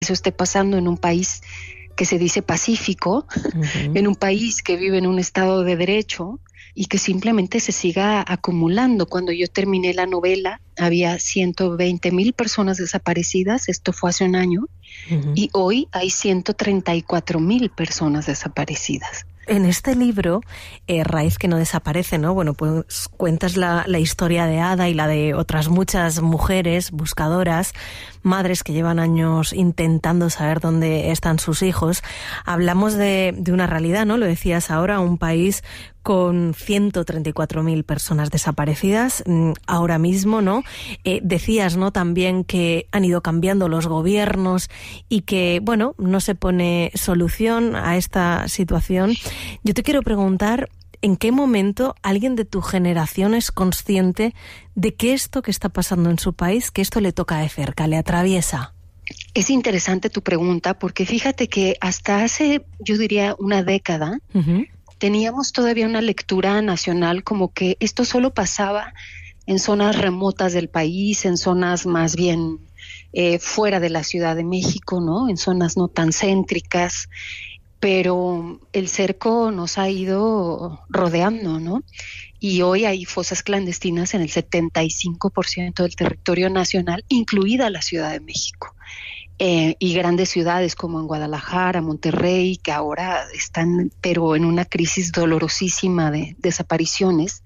eso esté pasando en un país que se dice pacífico, en un país que vive en un estado de derecho y que simplemente se siga acumulando. Cuando yo terminé la novela, había 120,000 personas desaparecidas, esto fue hace un año, y hoy hay 134,000 personas desaparecidas. En este libro, Raíz que no desaparece, ¿no? Bueno, pues cuentas la historia de Ada y la de otras muchas mujeres buscadoras, madres que llevan años intentando saber dónde están sus hijos. Hablamos de una realidad, ¿no? Lo decías ahora, un país con 134,000 personas desaparecidas ahora mismo, ¿no? Decías, ¿no? También que han ido cambiando los gobiernos y que, bueno, no se pone solución a esta situación. Yo te quiero preguntar, ¿en qué momento alguien de tu generación es consciente de que esto que está pasando en su país, que esto le toca de cerca, le atraviesa? Es interesante tu pregunta, porque fíjate que hasta hace, yo diría, una década, teníamos todavía una lectura nacional como que esto solo pasaba en zonas remotas del país, en zonas más bien fuera de la Ciudad de México, ¿no? En zonas no tan céntricas, pero el cerco nos ha ido rodeando, ¿no? Y hoy hay fosas clandestinas en el 75% del territorio nacional, incluida la Ciudad de México. Y grandes ciudades como en Guadalajara, Monterrey, que ahora están, pero en una crisis dolorosísima de desapariciones,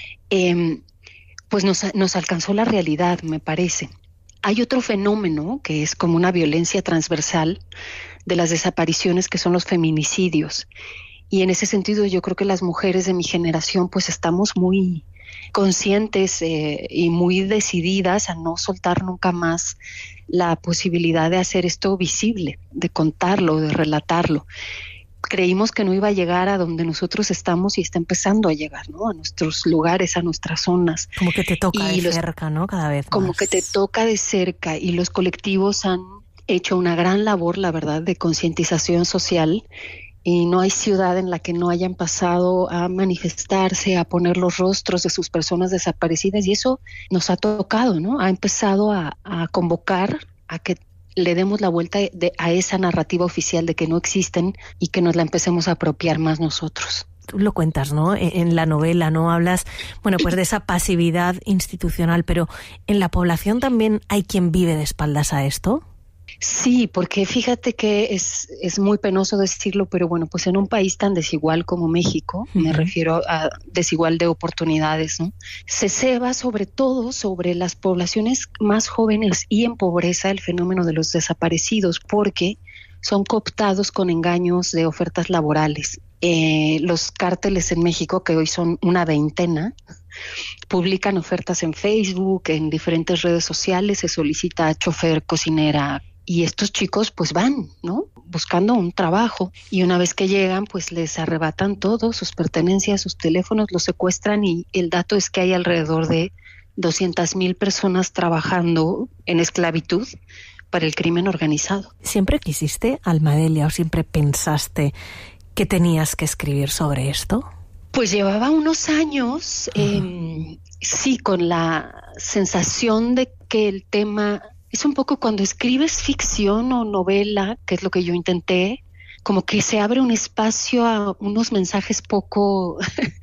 pues nos alcanzó la realidad, me parece. Hay otro fenómeno que es como una violencia transversal de las desapariciones, que son los feminicidios. Y en ese sentido yo creo que las mujeres de mi generación pues estamos muy conscientes y muy decididas a no soltar nunca más la posibilidad de hacer esto visible, de contarlo, de relatarlo. Creímos que no iba a llegar a donde nosotros estamos y está empezando a llegar, ¿no? A nuestros lugares, a nuestras zonas. Como que te toca de cerca, ¿no? Cada vez más. Como que te toca de cerca, y los colectivos han hecho una gran labor, la verdad, de concientización social, y no hay ciudad en la que no hayan pasado a manifestarse, a poner los rostros de sus personas desaparecidas, y eso nos ha tocado, ¿no? Ha empezado a convocar a que le demos la vuelta a esa narrativa oficial de que no existen y que nos la empecemos a apropiar más nosotros. Tú lo cuentas, ¿no? En la novela, ¿no? Hablas, bueno, pues de esa pasividad institucional, pero ¿en la población también hay quien vive de espaldas a esto? Sí, porque fíjate que es muy penoso decirlo, pero bueno, pues en un país tan desigual como México, me refiero a desigual de oportunidades, ¿no? Se ceba sobre todo sobre las poblaciones más jóvenes y en pobreza el fenómeno de los desaparecidos, porque son cooptados con engaños de ofertas laborales. Los cárteles en México, que hoy son una veintena, publican ofertas en Facebook, en diferentes redes sociales, se solicita chofer, cocinera, y estos chicos pues van, ¿no? Buscando un trabajo, y una vez que llegan pues les arrebatan todo, sus pertenencias, sus teléfonos, los secuestran, y el dato es que hay alrededor de 200,000 personas trabajando en esclavitud para el crimen organizado. ¿Siempre quisiste, Alma Delia, o siempre pensaste que tenías que escribir sobre esto? Pues llevaba unos años, sí, con la sensación de que el tema es un poco cuando escribes ficción o novela, que es lo que yo intenté, como que se abre un espacio a unos mensajes poco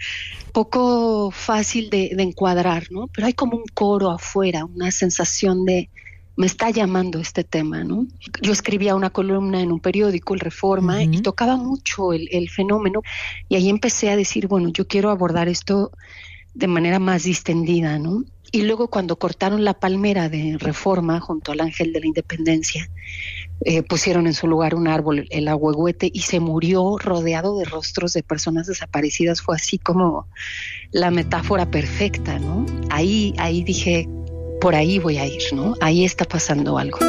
fácil de encuadrar, ¿no? Pero hay como un coro afuera, una sensación de me está llamando este tema, ¿no? Yo escribía una columna en un periódico, el Reforma, y tocaba mucho el fenómeno, y ahí empecé a decir, bueno, yo quiero abordar esto de manera más distendida, ¿no? Y luego cuando cortaron la palmera de Reforma junto al Ángel de la Independencia, pusieron en su lugar un árbol, el ahuehuete, y se murió rodeado de rostros de personas desaparecidas. Fue así como la metáfora perfecta, ¿no? Ahí dije, por ahí voy a ir, ¿no? Ahí está pasando algo.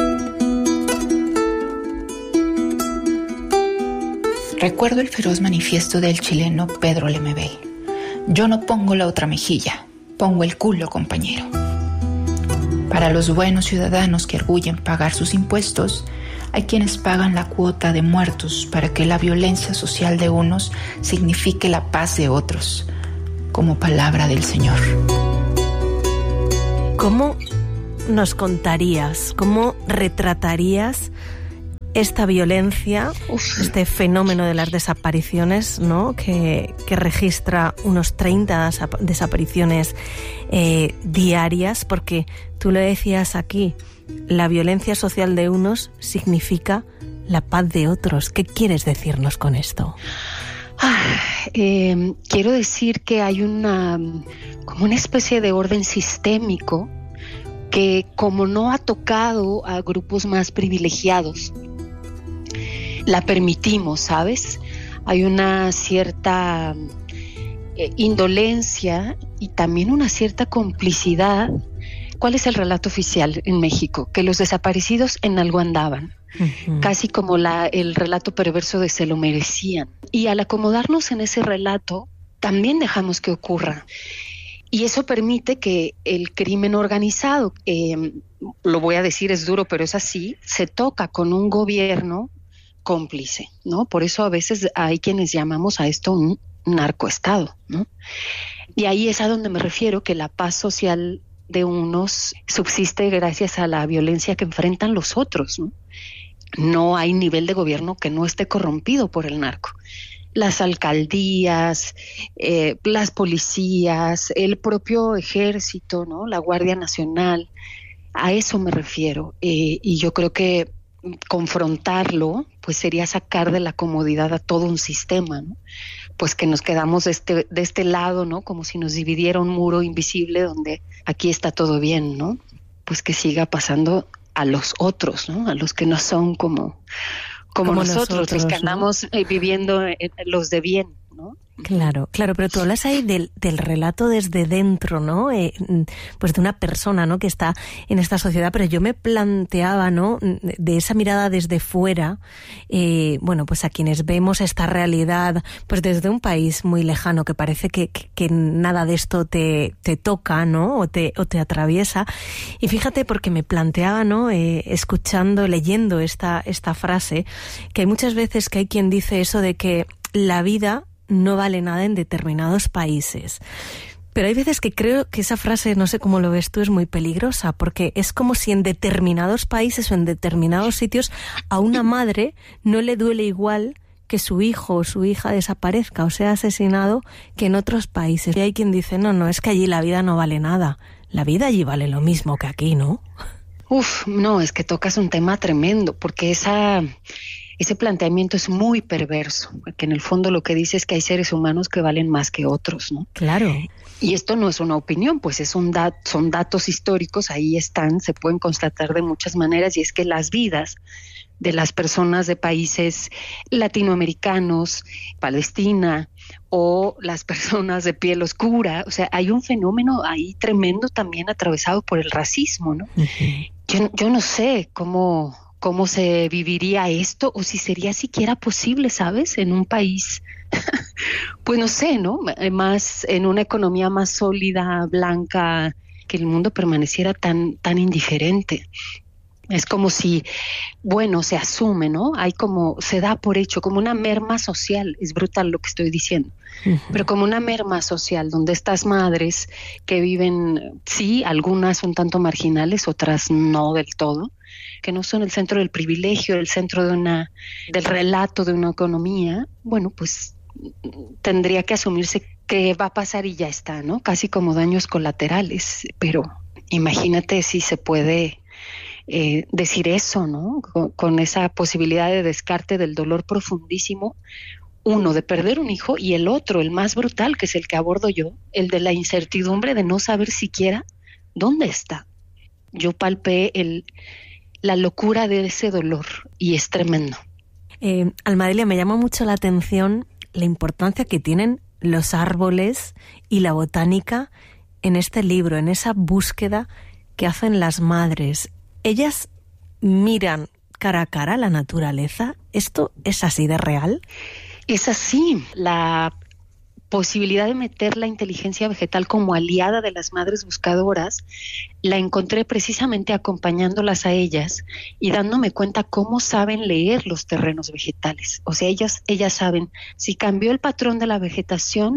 Recuerdo el feroz manifiesto del chileno Pedro Lemebel. Yo no pongo la otra mejilla, pongo el culo, compañero. Para los buenos ciudadanos que arguyen pagar sus impuestos, hay quienes pagan la cuota de muertos para que la violencia social de unos signifique la paz de otros, como palabra del Señor. ¿Cómo nos contarías, cómo retratarías esta violencia, este fenómeno de las desapariciones, ¿no? que registra unos 30 desapariciones diarias, porque tú lo decías aquí, la violencia social de unos significa la paz de otros. ¿Qué quieres decirnos con esto? Quiero decir que hay como una especie de orden sistémico que, como no ha tocado a grupos más privilegiados, la permitimos, ¿sabes? Hay una cierta indolencia y también una cierta complicidad. ¿Cuál es el relato oficial en México? Que los desaparecidos en algo andaban. Uh-huh. Casi como el relato perverso de se lo merecían. Y al acomodarnos en ese relato, también dejamos que ocurra. Y eso permite que el crimen organizado, lo voy a decir, es duro, pero es así, se toca con un gobierno cómplice, ¿no? Por eso a veces hay quienes llamamos a esto un narcoestado, ¿no? Y ahí es a donde me refiero, que la paz social de unos subsiste gracias a la violencia que enfrentan los otros, ¿no? No hay nivel de gobierno que no esté corrompido por el narco. Las alcaldías, las policías, el propio ejército, ¿no? La Guardia Nacional, a eso me refiero. Y yo creo que confrontarlo, pues sería sacar de la comodidad a todo un sistema, ¿no? Pues que nos quedamos de este lado, ¿no? Como si nos dividiera un muro invisible donde aquí está todo bien, ¿no? Pues que siga pasando a los otros, ¿no? A los que no son como nosotros, los que andamos, ¿no? Viviendo los de bien, ¿no? Claro, pero tú hablas ahí del relato desde dentro, ¿no? Pues de una persona, ¿no? Que está en esta sociedad, pero yo me planteaba, ¿no? De esa mirada desde fuera, bueno, pues a quienes vemos esta realidad, pues desde un país muy lejano, que parece que nada de esto te toca, ¿no? O te atraviesa. Y fíjate, porque me planteaba, ¿no? Leyendo esta frase, que hay muchas veces que hay quien dice eso de que la vida no vale nada en determinados países. Pero hay veces que creo que esa frase, no sé cómo lo ves tú, es muy peligrosa, porque es como si en determinados países o en determinados sitios a una madre no le duele igual que su hijo o su hija desaparezca o sea asesinado que en otros países. Y hay quien dice, no, es que allí la vida no vale nada. La vida allí vale lo mismo que aquí, ¿no? No, es que tocas un tema tremendo, porque ese planteamiento es muy perverso, porque en el fondo lo que dice es que hay seres humanos que valen más que otros, ¿no? Claro. Y esto no es una opinión, pues son datos históricos, ahí están, se pueden constatar de muchas maneras, y es que las vidas de las personas de países latinoamericanos, Palestina, o las personas de piel oscura, o sea, hay un fenómeno ahí tremendo también atravesado por el racismo, ¿no? Uh-huh. Yo no sé cómo se viviría esto, o si sería siquiera posible, ¿sabes? En un país, pues no sé, ¿no? Más en una economía más sólida, blanca, que el mundo permaneciera tan indiferente. Es como si, bueno, se asume, ¿no? Se da por hecho, como una merma social, es brutal lo que estoy diciendo, uh-huh. Pero como una merma social, donde estas madres que viven, sí, algunas un tanto marginales, otras no del todo, que no son el centro del privilegio, el centro del relato de una economía, bueno, pues tendría que asumirse que va a pasar y ya está, ¿no? Casi como daños colaterales, pero imagínate si se puede decir eso, ¿no? Con esa posibilidad de descarte del dolor profundísimo, uno de perder un hijo, y el otro, el más brutal, que es el que abordo yo, el de la incertidumbre de no saber siquiera dónde está. Yo palpé la locura de ese dolor y es tremendo. Almadelia, me llama mucho la atención la importancia que tienen los árboles y la botánica en este libro, en esa búsqueda que hacen las madres. Ellas miran cara a cara la naturaleza. ¿Esto es así de real? Es así. La posibilidad de meter la inteligencia vegetal como aliada de las madres buscadoras la encontré precisamente acompañándolas a ellas y dándome cuenta cómo saben leer los terrenos vegetales. O sea, ellas saben, si cambió el patrón de la vegetación,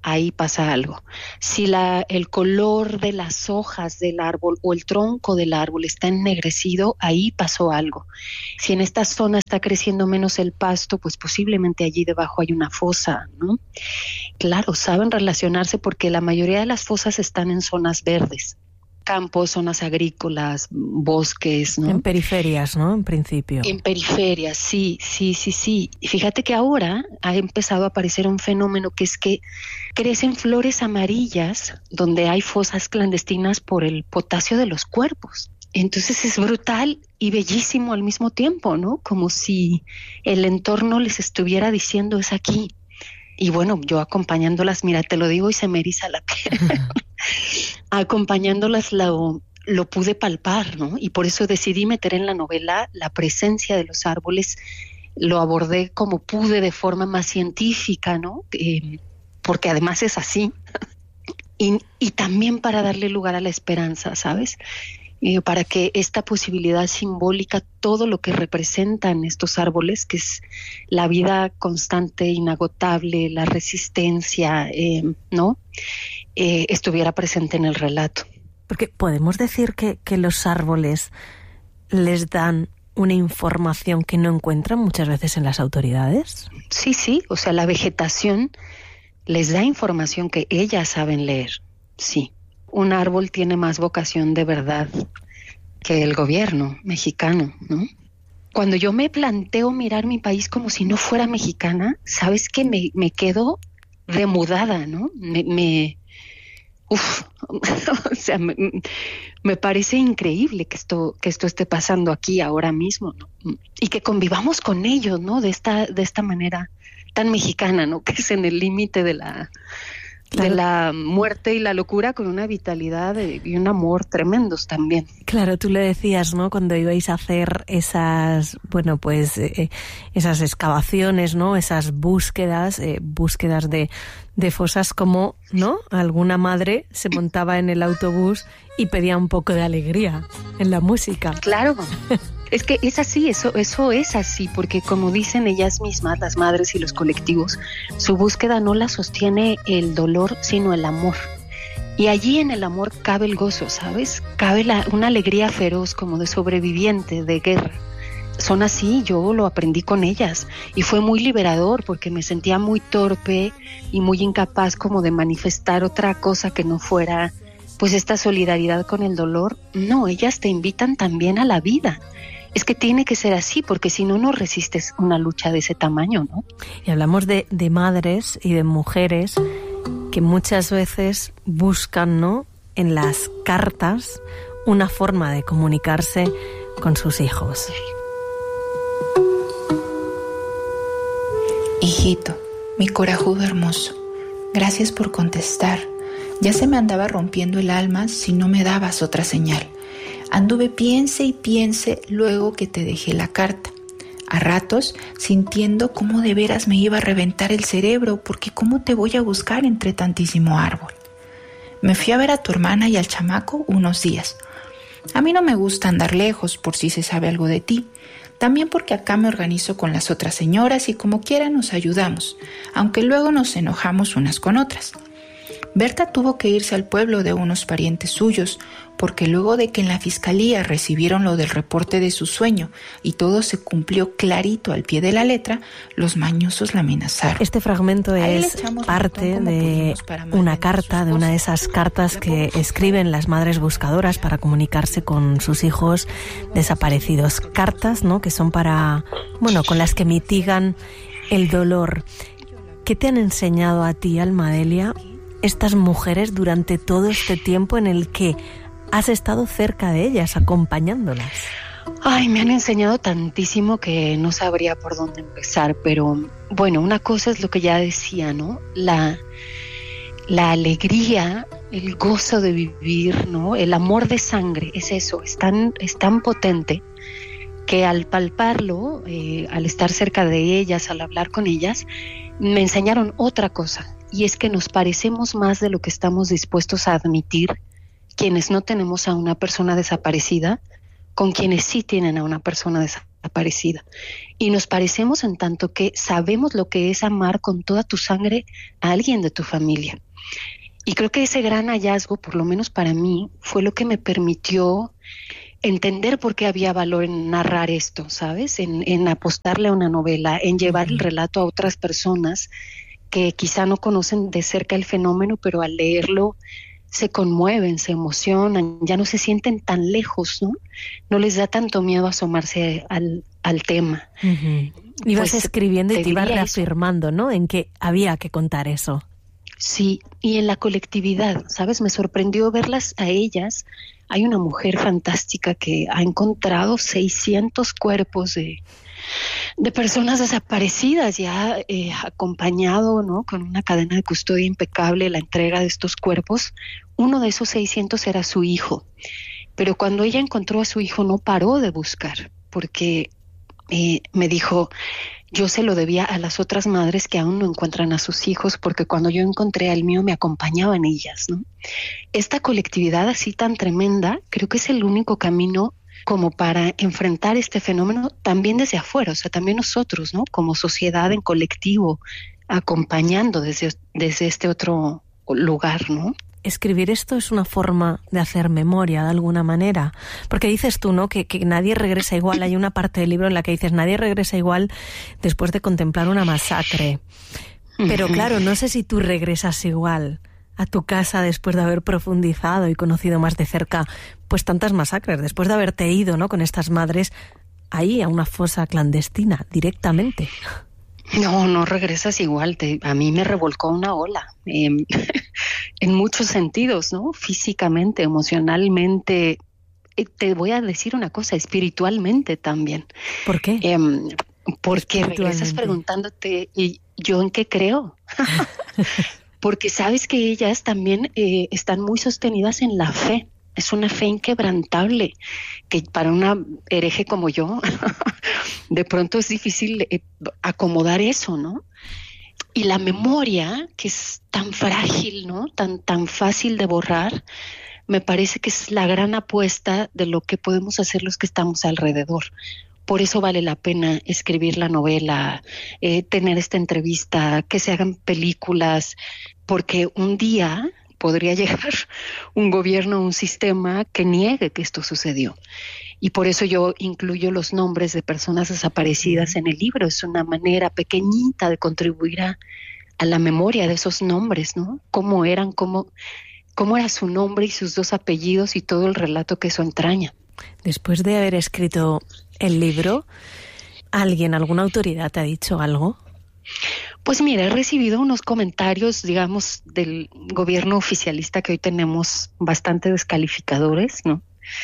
ahí pasa algo. Si el color de las hojas del árbol o el tronco del árbol está ennegrecido, ahí pasó algo. Si en esta zona está creciendo menos el pasto, pues posiblemente allí debajo hay una fosa, ¿no? Claro, saben relacionarse porque la mayoría de las fosas están en zonas verdes. Campos, zonas agrícolas, bosques, ¿no? En periferias, ¿no? En principio. En periferias, sí. Y fíjate que ahora ha empezado a aparecer un fenómeno que es que crecen flores amarillas donde hay fosas clandestinas por el potasio de los cuerpos. Entonces es brutal y bellísimo al mismo tiempo, ¿no? Como si el entorno les estuviera diciendo es aquí. Y bueno, yo acompañándolas, mira, te lo digo y se me eriza la piel. Acompañándolas lo pude palpar, ¿no? Y por eso decidí meter en la novela la presencia de los árboles. Lo abordé como pude de forma más científica, ¿no? Porque además es así. Y también para darle lugar a la esperanza, ¿sabes? Para que esta posibilidad simbólica, todo lo que representan estos árboles, que es la vida constante, inagotable, la resistencia, ¿no? Estuviera presente en el relato. Porque podemos decir que los árboles les dan una información que no encuentran muchas veces en las autoridades. Sí, o sea, la vegetación les da información que ellas saben leer, sí. Un árbol tiene más vocación de verdad que el gobierno mexicano, ¿no? Cuando yo me planteo mirar mi país como si no fuera mexicana, sabes que me quedo demudada, ¿no? O sea, me parece increíble que esto esté pasando aquí ahora mismo, ¿no? Y que convivamos con ellos, ¿no? De esta manera tan mexicana, ¿no? Que es en el límite de la muerte y la locura, con una vitalidad y un amor tremendos también. Claro, tú le decías, ¿no? Cuando ibais a hacer esas, bueno, pues esas excavaciones, ¿no? Esas búsquedas de fosas, como, ¿no? Alguna madre se montaba en el autobús y pedía un poco de alegría en la música. Claro. Es que es así, eso es así, porque como dicen ellas mismas, las madres y los colectivos, su búsqueda no la sostiene el dolor, sino el amor. Y allí en el amor cabe el gozo, ¿sabes? Cabe una alegría feroz, como de sobreviviente, de guerra. Son así, yo lo aprendí con ellas y fue muy liberador porque me sentía muy torpe y muy incapaz como de manifestar otra cosa que no fuera pues esta solidaridad con el dolor. No, ellas te invitan también a la vida. Es que tiene que ser así, porque si no, no resistes una lucha de ese tamaño, ¿no? Y hablamos de madres y de mujeres que muchas veces buscan, ¿no?, en las cartas una forma de comunicarse con sus hijos. Hijito, mi corajudo hermoso, gracias por contestar. Ya se me andaba rompiendo el alma si no me dabas otra señal. Anduve piense y piense luego que te dejé la carta. A ratos sintiendo cómo de veras me iba a reventar el cerebro, porque cómo te voy a buscar entre tantísimo árbol. Me fui a ver a tu hermana y al chamaco unos días. A mí no me gusta andar lejos por si se sabe algo de ti. También porque acá me organizo con las otras señoras y como quiera nos ayudamos, aunque luego nos enojamos unas con otras. Berta tuvo que irse al pueblo de unos parientes suyos, porque luego de que en la fiscalía recibieron lo del reporte de su sueño y todo se cumplió clarito al pie de la letra, los mañosos la amenazaron. Este fragmento es parte de una carta, de una de esas cartas que escriben las madres buscadoras para comunicarse con sus hijos desaparecidos. Cartas, ¿no?, que son para, bueno, con las que mitigan el dolor. ¿Qué te han enseñado a ti, Almadelia, estas mujeres durante todo este tiempo en el que has estado cerca de ellas, acompañándolas? Ay, me han enseñado tantísimo que no sabría por dónde empezar, pero bueno, una cosa es lo que ya decía, ¿no? La alegría, el gozo de vivir, ¿no? El amor de sangre, es eso, es tan potente que al palparlo, al estar cerca de ellas, al hablar con ellas, me enseñaron otra cosa, y es que nos parecemos más de lo que estamos dispuestos a admitir quienes no tenemos a una persona desaparecida con quienes sí tienen a una persona desaparecida. desaparecida. Y nos parecemos en tanto que sabemos lo que es amar con toda tu sangre a alguien de tu familia. Y creo que ese gran hallazgo, por lo menos para mí, fue lo que me permitió entender por qué había valor en narrar esto, ¿sabes? En apostarle a una novela, en llevar el relato a otras personas que quizá no conocen de cerca el fenómeno, pero al leerlo se conmueven, se emocionan, ya no se sienten tan lejos, ¿no? No les da tanto miedo asomarse al tema. Ibas Pues, escribiendo y te te ibas diría reafirmando, ¿no? En que había que contar eso. Sí, y en la colectividad, ¿sabes? Me sorprendió verlas a ellas. Hay una mujer fantástica que ha encontrado 600 cuerpos de personas desaparecidas y ha acompañado, ¿no?, con una cadena de custodia impecable la entrega de estos cuerpos. Uno de esos 600 era su hijo, pero cuando ella encontró a su hijo no paró de buscar, porque me dijo, yo se lo debía a las otras madres que aún no encuentran a sus hijos, porque cuando yo encontré al mío me acompañaban ellas, ¿no? Esta colectividad así tan tremenda, creo que es el único camino como para enfrentar este fenómeno también desde afuera, o sea, también nosotros, ¿no?, como sociedad en colectivo, acompañando desde este otro lugar, ¿no? Escribir esto es una forma de hacer memoria de alguna manera, porque dices tú, ¿no?, que nadie regresa igual. Hay una parte del libro en la que dices nadie regresa igual después de contemplar una masacre, pero claro, no sé si tú regresas igual a tu casa después de haber profundizado y conocido más de cerca pues tantas masacres, después de haberte ido, ¿no?, con estas madres ahí a una fosa clandestina directamente. No regresas igual. A mí me revolcó una ola, en muchos sentidos, ¿no? Físicamente, emocionalmente. Te voy a decir una cosa, espiritualmente también. ¿Por qué? Porque regresas preguntándote, ¿y yo en qué creo? Porque sabes que ellas también están muy sostenidas en la fe. Es una fe inquebrantable, que para una hereje como yo, de pronto es difícil acomodar eso, ¿no? Y la memoria, que es tan frágil, ¿no?, tan fácil de borrar, me parece que es la gran apuesta de lo que podemos hacer los que estamos alrededor. Por eso vale la pena escribir la novela, tener esta entrevista, que se hagan películas, porque un día podría llegar un gobierno, un sistema que niegue que esto sucedió. Y por eso yo incluyo los nombres de personas desaparecidas en el libro. Es una manera pequeñita de contribuir a la memoria de esos nombres, ¿no? Cómo eran, cómo era su nombre y sus dos apellidos y todo el relato que eso entraña. Después de haber escrito el libro, ¿alguna autoridad te ha dicho algo? Pues mira, he recibido unos comentarios, digamos, del gobierno oficialista que hoy tenemos bastante descalificadores, ¿no?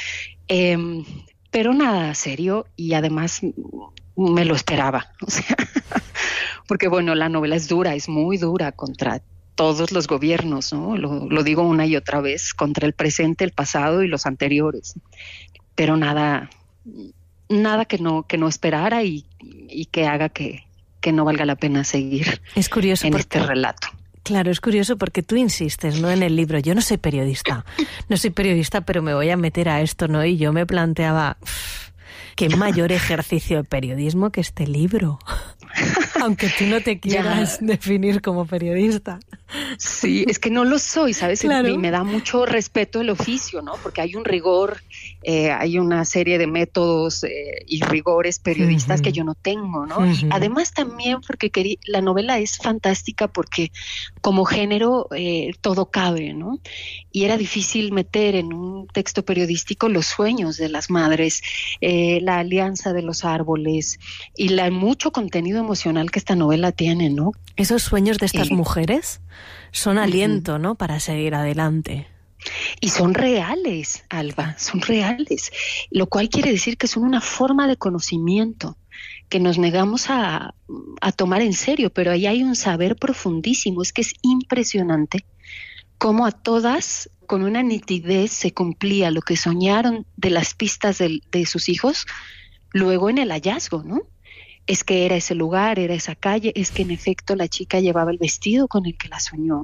Pero nada serio, y además me lo esperaba, o sea, porque bueno, la novela es dura, es muy dura contra todos los gobiernos, ¿no? Lo digo una y otra vez, contra el presente, el pasado y los anteriores, pero nada que no esperara y que haga que no valga la pena seguir en este relato. Claro, es curioso porque tú insistes, ¿no?, en el libro. Yo no soy periodista, pero me voy a meter a esto, ¿no? Y yo me planteaba, qué mayor ejercicio de periodismo que este libro. Aunque tú no te quieras definir como periodista. Sí, es que no lo soy, ¿sabes? Claro. Y me da mucho respeto el oficio, ¿no? Porque hay un rigor, hay una serie de métodos y rigores periodistas que yo no tengo, ¿no? Y además también porque la novela es fantástica porque como género todo cabe, ¿no? Y era difícil meter en un texto periodístico los sueños de las madres, la alianza de los árboles y mucho contenido emocional que esta novela tiene, ¿no? Esos sueños de estas mujeres son aliento, ¿no?, para seguir adelante. Y son reales, Alba, son reales, lo cual quiere decir que son una forma de conocimiento que nos negamos a tomar en serio, pero ahí hay un saber profundísimo. Es que es impresionante cómo a todas, con una nitidez, se cumplía lo que soñaron de las pistas de sus hijos, luego en el hallazgo, ¿no? Es que era ese lugar, era esa calle, es que en efecto la chica llevaba el vestido con el que la soñó.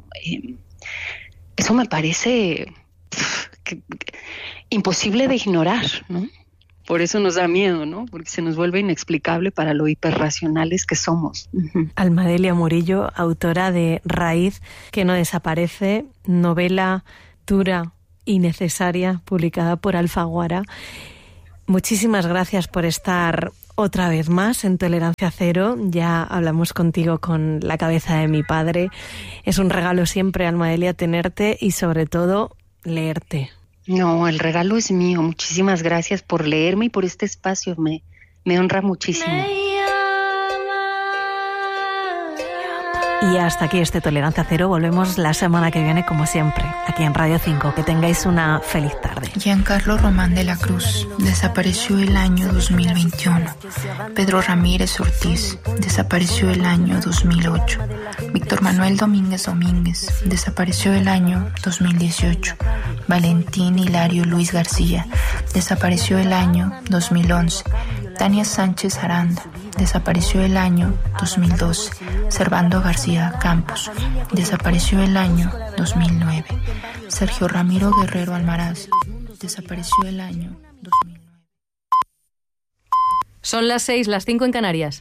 Eso me parece imposible de ignorar, ¿no? Por eso nos da miedo, ¿no? Porque se nos vuelve inexplicable para lo hiperracionales que somos. Almadelia Murillo, autora de Raíz, que no desaparece, novela dura y necesaria, publicada por Alfaguara. Muchísimas gracias por estar otra vez más en Tolerancia Cero. Ya hablamos contigo con La cabeza de mi padre. Es un regalo siempre, Almadelia, tenerte y sobre todo leerte. No, el regalo es mío. Muchísimas gracias por leerme y por este espacio. Me honra muchísimo. Y hasta aquí este Tolerancia Cero. Volvemos la semana que viene, como siempre, aquí en Radio 5. Que tengáis una feliz tarde. Giancarlo Román de la Cruz desapareció el año 2021. Pedro Ramírez Ortiz desapareció el año 2008. Víctor Manuel Domínguez desapareció el año 2018. Valentín Hilario Luis García desapareció el año 2011. Tania Sánchez Aranda desapareció el año 2012. Servando García Campos desapareció el año 2009. Sergio Ramiro Guerrero Almaraz desapareció el año 2009. Son las 6, las 5 en Canarias.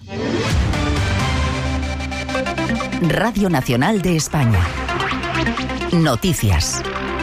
Radio Nacional de España. Noticias.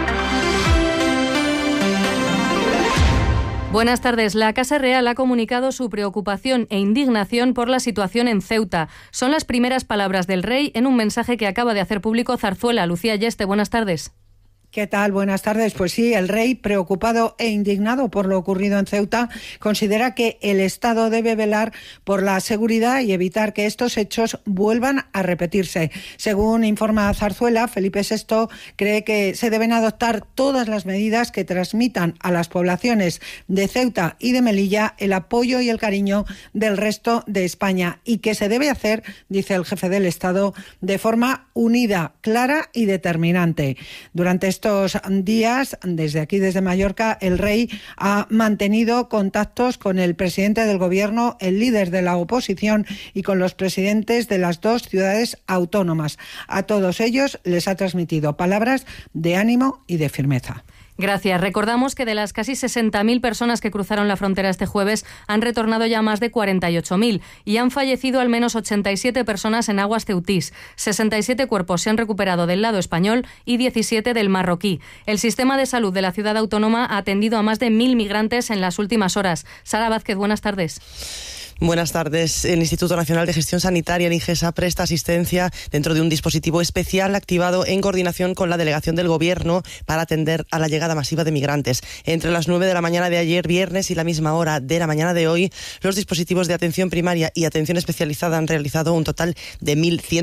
Buenas tardes. La Casa Real ha comunicado su preocupación e indignación por la situación en Ceuta. Son las primeras palabras del rey en un mensaje que acaba de hacer público Zarzuela. Lucía Yeste, buenas tardes. ¿Qué tal? Buenas tardes. Pues sí, el rey, preocupado e indignado por lo ocurrido en Ceuta, considera que el Estado debe velar por la seguridad y evitar que estos hechos vuelvan a repetirse. Según informa Zarzuela, Felipe VI cree que se deben adoptar todas las medidas que transmitan a las poblaciones de Ceuta y de Melilla el apoyo y el cariño del resto de España y que se debe hacer, dice el jefe del Estado, de forma unida, clara y determinante. Durante estos días, desde Mallorca, el rey ha mantenido contactos con el presidente del gobierno, el líder de la oposición y con los presidentes de las dos ciudades autónomas. A todos ellos les ha transmitido palabras de ánimo y de firmeza. Gracias. Recordamos que de las casi 60.000 personas que cruzaron la frontera este jueves han retornado ya más de 48.000 y han fallecido al menos 87 personas en aguas ceutís. 67 cuerpos se han recuperado del lado español y 17 del marroquí. El sistema de salud de la ciudad autónoma ha atendido a más de 1.000 migrantes en las últimas horas. Sara Vázquez, buenas tardes. Buenas tardes. El Instituto Nacional de Gestión Sanitaria, el INGESA, presta asistencia dentro de un dispositivo especial activado en coordinación con la delegación del Gobierno para atender a la llegada masiva de migrantes. Entre las 9 de la mañana de ayer, viernes, y la misma hora de la mañana de hoy, los dispositivos de atención primaria y atención especializada han realizado un total de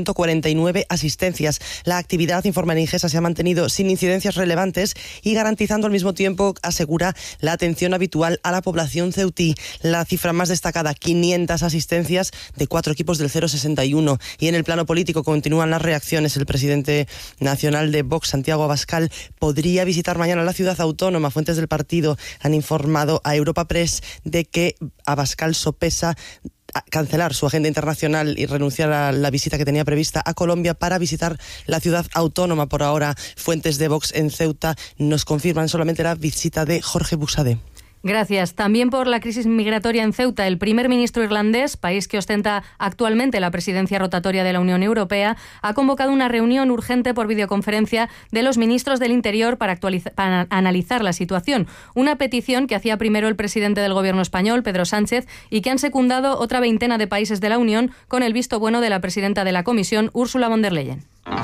1.149 asistencias. La actividad, informa el INGESA, se ha mantenido sin incidencias relevantes y garantizando al mismo tiempo, asegura, la atención habitual a la población ceutí. La cifra más destacada, 500 asistencias de 4 equipos del 061. Y en el plano político continúan las reacciones. El presidente nacional de Vox, Santiago Abascal, podría visitar mañana la ciudad autónoma. Fuentes del partido han informado a Europa Press de que Abascal sopesa cancelar su agenda internacional y renunciar a la visita que tenía prevista a Colombia para visitar la ciudad autónoma. Por ahora, fuentes de Vox en Ceuta nos confirman solamente la visita de Jorge Buxadé. Gracias. También por la crisis migratoria en Ceuta, el primer ministro irlandés, país que ostenta actualmente la presidencia rotatoria de la Unión Europea, ha convocado una reunión urgente por videoconferencia de los ministros del Interior para analizar la situación. Una petición que hacía primero el presidente del Gobierno español, Pedro Sánchez, y que han secundado otra veintena de países de la Unión con el visto bueno de la presidenta de la Comisión, Ursula von der Leyen.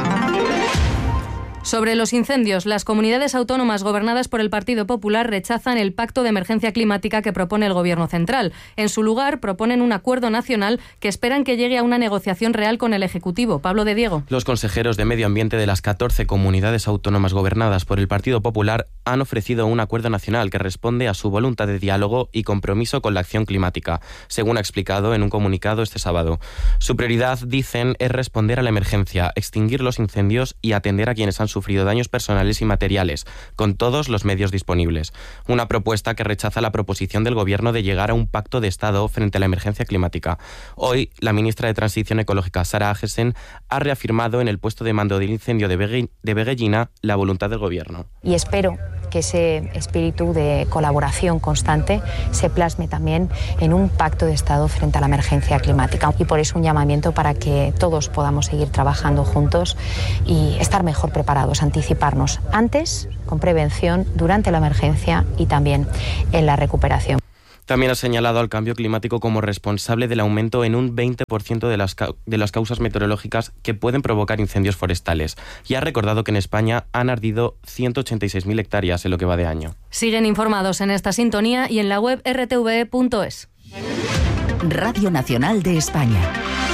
Sobre los incendios, las comunidades autónomas gobernadas por el Partido Popular rechazan el pacto de emergencia climática que propone el Gobierno central. En su lugar, proponen un acuerdo nacional que esperan que llegue a una negociación real con el Ejecutivo. Pablo de Diego. Los consejeros de Medio Ambiente de las 14 comunidades autónomas gobernadas por el Partido Popular han ofrecido un acuerdo nacional que responde a su voluntad de diálogo y compromiso con la acción climática, según ha explicado en un comunicado este sábado. Su prioridad, dicen, es responder a la emergencia, extinguir los incendios y atender a quienes han sufrido daños personales y materiales, con todos los medios disponibles. Una propuesta que rechaza la proposición del Gobierno de llegar a un pacto de Estado frente a la emergencia climática. Hoy, la ministra de Transición Ecológica, Sara Agesen, ha reafirmado en el puesto de mando del incendio de Beguellina la voluntad del Gobierno. Y espero que ese espíritu de colaboración constante se plasme también en un pacto de Estado frente a la emergencia climática. Y por eso un llamamiento para que todos podamos seguir trabajando juntos y estar mejor preparados, anticiparnos antes, con prevención, durante la emergencia y también en la recuperación. También ha señalado al cambio climático como responsable del aumento en un 20% de las causas meteorológicas que pueden provocar incendios forestales. Y ha recordado que en España han ardido 186.000 hectáreas en lo que va de año. Siguen informados en esta sintonía y en la web rtve.es. Radio Nacional de España.